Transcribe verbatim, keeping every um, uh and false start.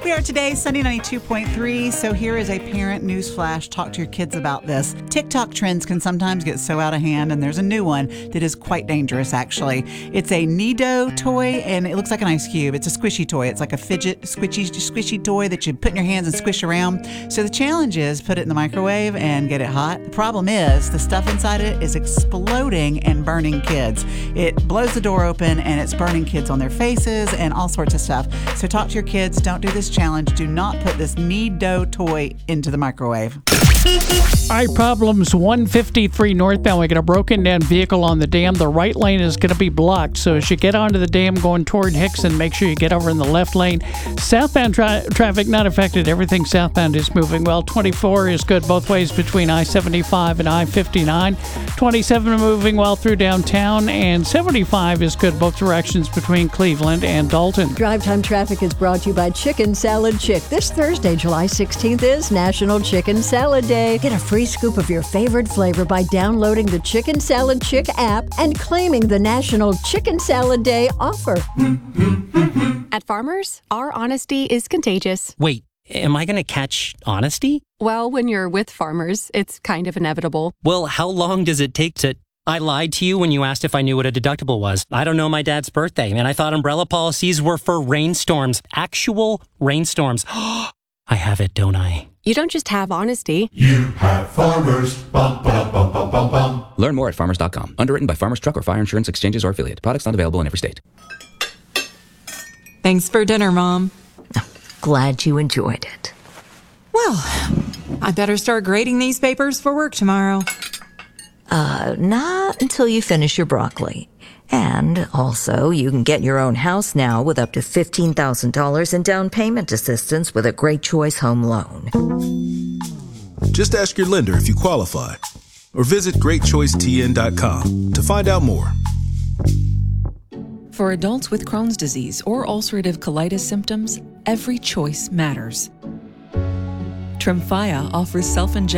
We are today, Sunday ninety-two point three. So here is a parent news flash. Talk to your kids about this. TikTok trends can sometimes get so out of hand, and there's a new one that is quite dangerous, actually. It's a Nido toy, and it looks like an ice cube. It's a squishy toy. It's like a fidget squishy, squishy toy that you put in your hands and squish around. So the challenge is put it in the microwave and get it hot. The problem is the stuff inside it is exploding and burning kids. It blows the door open, and it's burning kids on their faces and all sorts of stuff. So talk to your kids. Don't do this challenge. Do not put this Nido toy into the microwave. All right, problems one fifty-three northbound. We got a broken down vehicle on the dam. The right lane is going to be blocked. So as you get onto the dam going toward Hickson, make sure you get over in the left lane. Southbound tra- traffic not affected. Everything southbound is moving well. twenty-four is good both ways between I seventy-five and I fifty-nine. twenty-seven moving well through downtown. And seventy-five is good both directions between Cleveland and Dalton. Drive Time Traffic is brought to you by Chicken Salad Chick. This Thursday, July sixteenth, is National Chicken Salad Day. Get a free scoop of your favorite flavor by downloading the Chicken Salad Chick app and claiming the National Chicken Salad Day offer. At Farmers, our honesty is contagious. Wait, am I going to catch honesty? Well, when you're with Farmers, it's kind of inevitable. Well, how long does it take to... I lied to you when you asked if I knew what a deductible was. I don't know my dad's birthday, and I thought umbrella policies were for rainstorms. Actual rainstorms. I have it, don't I? You don't just have honesty. You have Farmers. Bum, ba, bum, bum, bum, bum. Learn more at farmers dot com. Underwritten by Farmers Truck or Fire Insurance Exchanges or Affiliate. Products not available in every state. Thanks for dinner, Mom. Glad you enjoyed it. Well, I better start grading these papers for work tomorrow. Uh, not until you finish your broccoli. And also, you can get your own house now with up to fifteen thousand dollars in down payment assistance with a Great Choice Home Loan. Just ask your lender if you qualify, or visit great choice t n dot com to find out more. For adults with Crohn's disease or ulcerative colitis symptoms, every choice matters. Tremfya offers self-injection